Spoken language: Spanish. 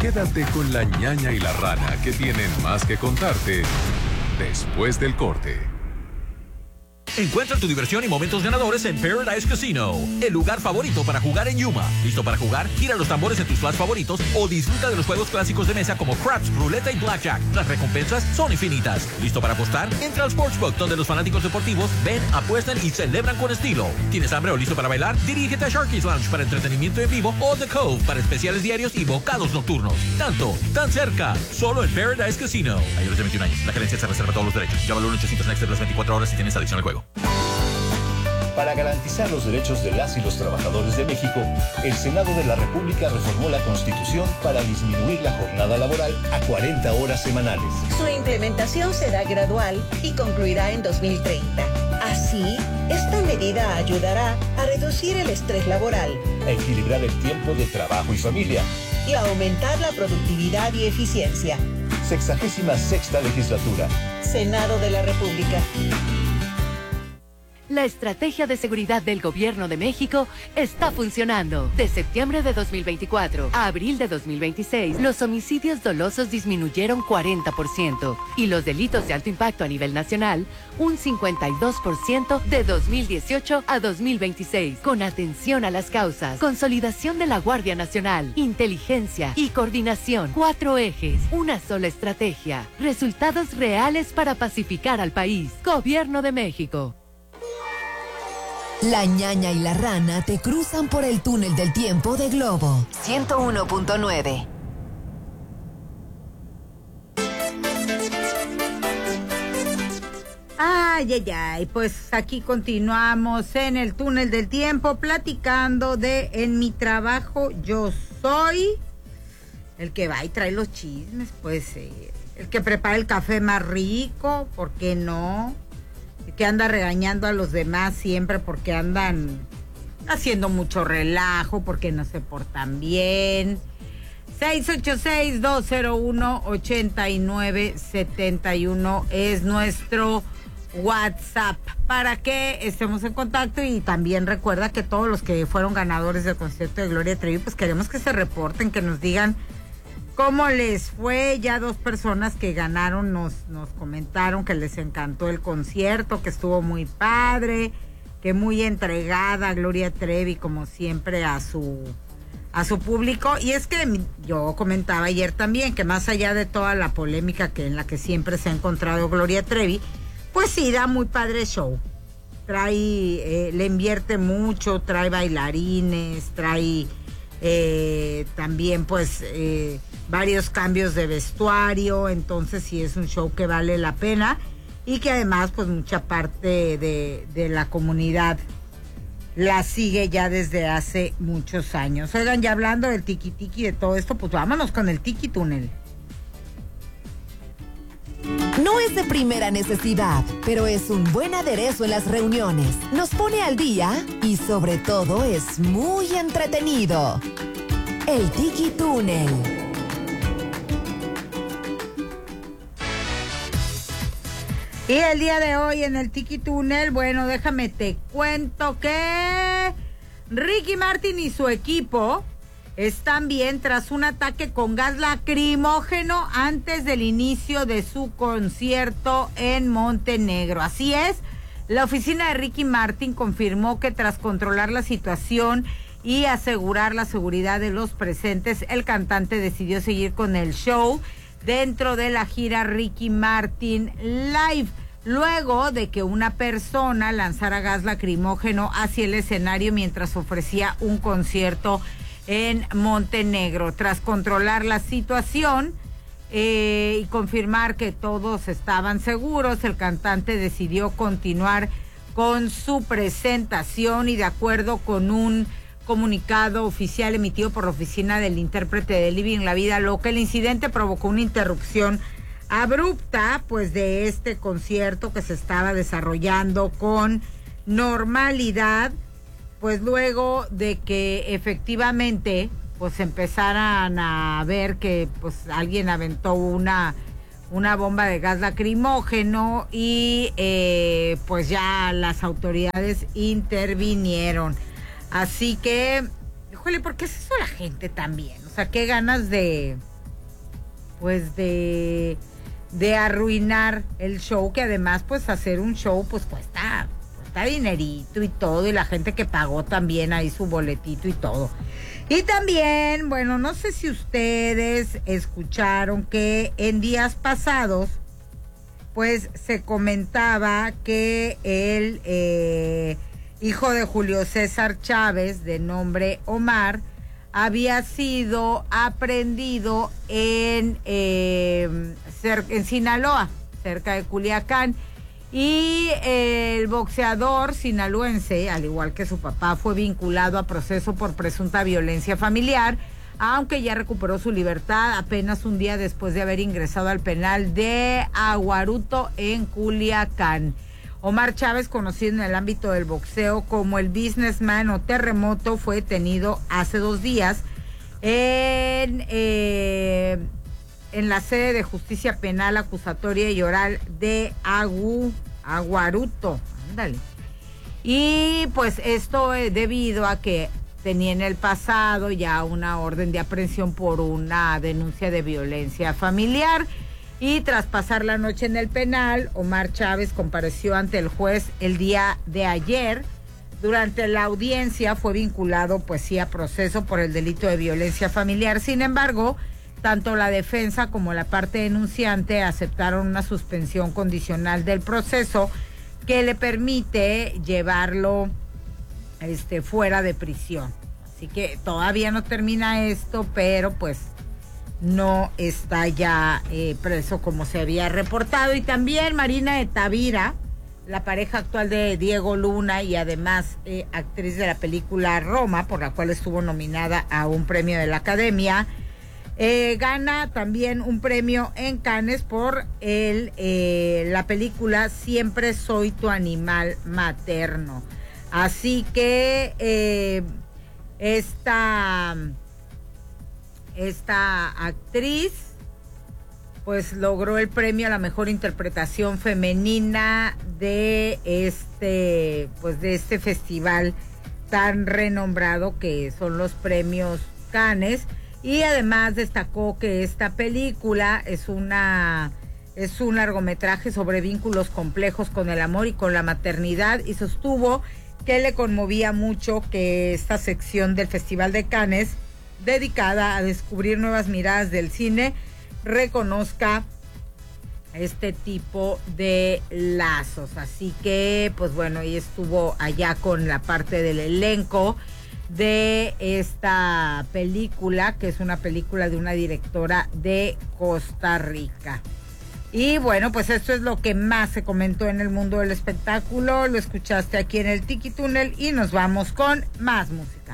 Quédate con la ñaña y la rana, que tienen más que contarte después del corte. Encuentra tu diversión y momentos ganadores en Paradise Casino, el lugar favorito para jugar en Yuma. ¿Listo para jugar? Gira los tambores en tus slots favoritos o disfruta de los juegos clásicos de mesa como Craps, Ruleta y Blackjack. Las recompensas son infinitas. ¿Listo para apostar? Entra al Sportsbook, donde los fanáticos deportivos ven, apuestan y celebran con estilo. ¿Tienes hambre o listo para bailar? Dirígete a Sharky's Lounge para entretenimiento en vivo o The Cove para especiales diarios y bocados nocturnos. Tanto, tan cerca, solo en Paradise Casino. Mayores de 21 años. La gerencia se reserva todos los derechos. Llámalo al 800 Next de las 24 horas si tienes adicción al juego. Para garantizar los derechos de las y los trabajadores de México, el Senado de la República reformó la Constitución para disminuir la jornada laboral a 40 horas semanales. Su implementación será gradual y concluirá en 2030. Así, esta medida ayudará a reducir el estrés laboral, a equilibrar el tiempo de trabajo y familia y a aumentar la productividad y eficiencia. 66ª legislatura. Senado de la República. La estrategia de seguridad del Gobierno de México está funcionando. De septiembre de 2024 a abril de 2026, los homicidios dolosos disminuyeron 40% y los delitos de alto impacto a nivel nacional un 52% de 2018 a 2026. Con atención a las causas, consolidación de la Guardia Nacional, inteligencia y coordinación. 4 ejes, una sola estrategia. Resultados reales para pacificar al país. Gobierno de México. La ñaña y la rana te cruzan por el túnel del tiempo de Globo 101.9. Ay, pues aquí continuamos en el túnel del tiempo platicando de En mi trabajo yo soy el que va y trae los chismes, pues el que prepara el café más rico, ¿por qué no? Que anda regañando a los demás siempre porque andan haciendo mucho relajo, porque no se portan bien. 686-201-8971 es nuestro WhatsApp para que estemos en contacto. Y también recuerda que todos los que fueron ganadores del concierto de Gloria Trevi, pues queremos que se reporten, que nos digan cómo les fue. Ya 2 personas que ganaron nos comentaron que les encantó el concierto, que estuvo muy padre, que muy entregada Gloria Trevi, como siempre, a su público. Y es que yo comentaba ayer también que más allá de toda la polémica en la que siempre se ha encontrado Gloria Trevi, pues sí, da muy padre show. Le invierte mucho, trae bailarines, trae también pues varios cambios de vestuario. Entonces sí es un show que vale la pena y que además pues mucha parte de la comunidad la sigue ya desde hace muchos años. Oigan, ya hablando del tiki-tiki, de todo esto, pues vámonos con el tiki-túnel. No es de primera necesidad, pero es un buen aderezo en las reuniones. Nos pone al día y sobre todo es muy entretenido. El Tiki Túnel. Y el día de hoy en el Tiki Túnel, bueno, déjame te cuento que Ricky Martin y su equipo están bien tras un ataque con gas lacrimógeno antes del inicio de su concierto en Montenegro. Así es, la oficina de Ricky Martin confirmó que tras controlar la situación y asegurar la seguridad de los presentes, el cantante decidió seguir con el show dentro de la gira Ricky Martin Live, luego de que una persona lanzara gas lacrimógeno hacia el escenario mientras ofrecía un concierto en Montenegro. Tras controlar la situación y confirmar que todos estaban seguros, el cantante decidió continuar con su presentación y, de acuerdo con un comunicado oficial emitido por la oficina del intérprete de Living la Vida Loca, el incidente provocó una interrupción abrupta pues de este concierto que se estaba desarrollando con normalidad, pues luego de que efectivamente pues empezaran a ver que pues alguien aventó una bomba de gas lacrimógeno y pues ya las autoridades intervinieron. Así que, híjole, ¿por qué es eso la gente también? O sea, qué ganas de pues de arruinar el show, que además pues hacer un show pues cuesta dinerito y todo, y la gente que pagó también ahí su boletito y todo. Y también, bueno, no sé si ustedes escucharon que en días pasados pues se comentaba que el hijo de Julio César Chávez, de nombre Omar, había sido aprehendido en Sinaloa, cerca de Culiacán. Y el boxeador sinaloense, al igual que su papá, fue vinculado a proceso por presunta violencia familiar, aunque ya recuperó su libertad apenas un día después de haber ingresado al penal de Aguaruto en Culiacán. Omar Chávez, conocido en el ámbito del boxeo como el Businessman o Terremoto, fue detenido hace 2 días en la sede de justicia penal, acusatoria y oral de Aguaruto. Ándale. Y pues esto debido a que tenía en el pasado ya una orden de aprehensión por una denuncia de violencia familiar. Y tras pasar la noche en el penal, Omar Chávez compareció ante el juez el día de ayer. Durante la audiencia fue vinculado pues sí a proceso por el delito de violencia familiar. Sin embargo, tanto la defensa como la parte denunciante aceptaron una suspensión condicional del proceso que le permite llevarlo fuera de prisión. Así que todavía no termina esto, pero pues no está ya preso como se había reportado. Y también Marina de Tavira, la pareja actual de Diego Luna y además actriz de la película Roma, por la cual estuvo nominada a un premio de la Academia, gana también un premio en Cannes por la película Siempre soy tu animal materno. Así que esta actriz pues logró el premio a la mejor interpretación femenina de este festival tan renombrado que son los premios Cannes. Y además destacó que esta película es un largometraje sobre vínculos complejos con el amor y con la maternidad, y sostuvo que le conmovía mucho que esta sección del Festival de Cannes, dedicada a descubrir nuevas miradas del cine, reconozca este tipo de lazos. Así que, pues bueno, y estuvo allá con la parte del elenco de esta película, que es una película de una directora de Costa Rica. Y bueno, pues esto es lo que más se comentó en el mundo del espectáculo. Lo escuchaste aquí en el Tiki Túnel y nos vamos con más música.